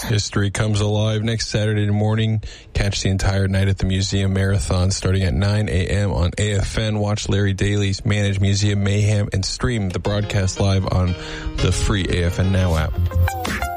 History comes alive next Saturday morning. Catch the entire night at the Museum Marathon starting at 9 a.m. on AFN. Watch Larry Daly's Manage Museum Mayhem and stream the broadcast live on the free AFN Now app.